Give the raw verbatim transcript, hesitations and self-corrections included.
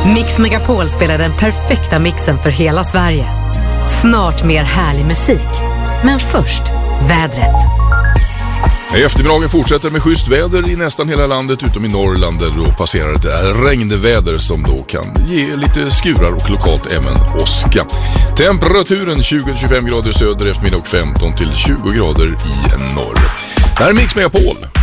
Mix Megapol spelar den perfekta mixen för hela Sverige. Snart mer härlig musik. Men först, vädret. I eftermiddagen fortsätter med schysst väder i nästan hela landet utom i Norrland där då passerar ett regnväder som då kan ge lite skurar och lokalt även åska. Temperaturen tjugo till tjugofem grader söder eftermiddag och femton till tjugo grader i norr. Det här är Mix Megapol.